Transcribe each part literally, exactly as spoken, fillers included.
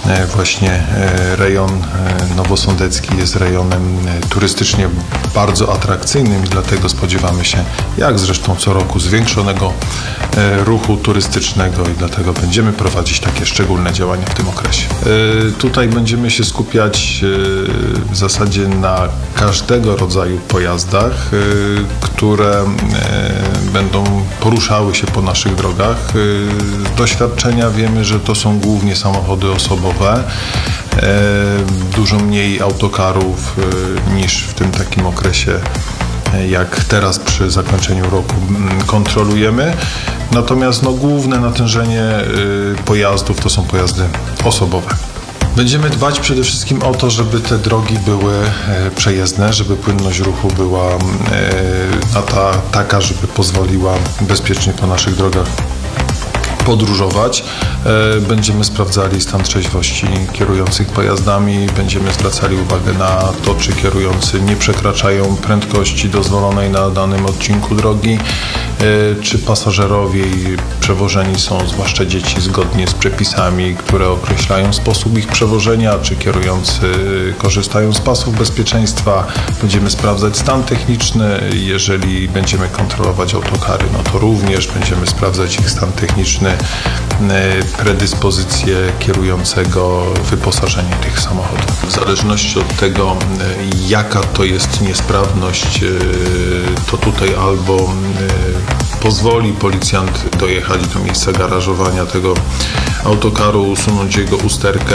właśnie rejon nowosądecki jest rejonem turystycznie bardzo atrakcyjnym i dlatego spodziewamy się, jak zresztą co roku, zwiększonego ruchu turystycznego i dlatego będziemy prowadzić takie szczególne działania w tym okresie. Tutaj będziemy się skupiać w zasadzie na każdego rodzaju pojazdach, które będą poruszały się po naszych drogach. Z doświadczenia wiemy, że to są głównie samochody osobowe, dużo mniej autokarów niż w tym takim okresie, jak teraz przy zakończeniu roku kontrolujemy. Natomiast no, główne natężenie pojazdów to są pojazdy osobowe. Będziemy dbać przede wszystkim o to, żeby te drogi były przejezdne, żeby płynność ruchu była ta, taka, żeby pozwoliła bezpiecznie po naszych drogach podróżować. Będziemy sprawdzali stan trzeźwości kierujących pojazdami, będziemy zwracali uwagę na to, czy kierujący nie przekraczają prędkości dozwolonej na danym odcinku drogi, czy pasażerowie i przewożeni są, zwłaszcza dzieci, zgodnie z przepisami, które określają sposób ich przewożenia, czy kierujący korzystają z pasów bezpieczeństwa. Będziemy sprawdzać stan techniczny. Jeżeli będziemy kontrolować autokary, no to również będziemy sprawdzać ich stan techniczny, predyspozycje kierującego, wyposażenie tych samochodów. W zależności od tego, jaka to jest niesprawność, to tutaj albo pozwoli policjant dojechać do miejsca garażowania tego autokaru, usunąć jego usterkę.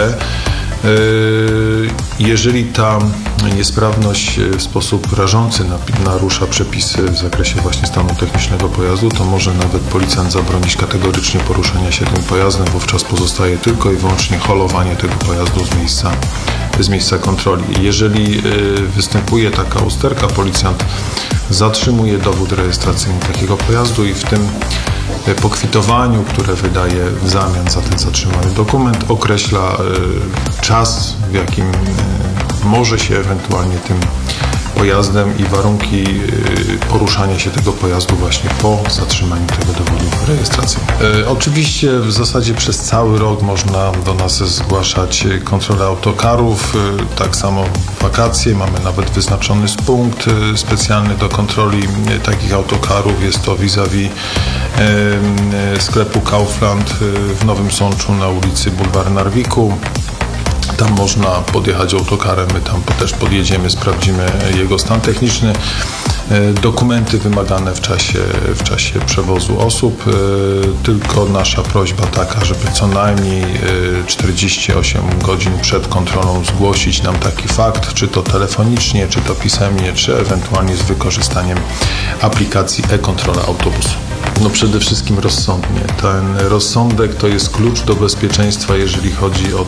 Jeżeli ta niesprawność w sposób rażący narusza przepisy w zakresie właśnie stanu technicznego pojazdu, to może nawet policjant zabronić kategorycznie poruszania się tym pojazdem. Wówczas pozostaje tylko i wyłącznie holowanie tego pojazdu z miejsca, z miejsca kontroli. Jeżeli występuje taka usterka, policjant zatrzymuje dowód rejestracyjny takiego pojazdu i w tym pokwitowaniu, które wydaje w zamian za ten zatrzymany dokument, określa czas, w jakim może się ewentualnie tym pojazdem i warunki poruszania się tego pojazdu właśnie po zatrzymaniu tego dowodu rejestracyjnego. E, oczywiście w zasadzie przez cały rok można do nas zgłaszać kontrolę autokarów, e, tak samo wakacje, mamy nawet wyznaczony punkt e, specjalny do kontroli e, takich autokarów, jest to vis-a-vis e, sklepu Kaufland e, w Nowym Sączu na ulicy Bulwar Narwiku. Tam można podjechać autokarem, my tam też podjedziemy, sprawdzimy jego stan techniczny, dokumenty wymagane w czasie, w czasie przewozu osób. Tylko nasza prośba taka, żeby co najmniej czterdzieści osiem godzin przed kontrolą zgłosić nam taki fakt, czy to telefonicznie, czy to pisemnie, czy ewentualnie z wykorzystaniem aplikacji e-kontrola autobusu. No przede wszystkim rozsądnie. Ten rozsądek to jest klucz do bezpieczeństwa, jeżeli chodzi o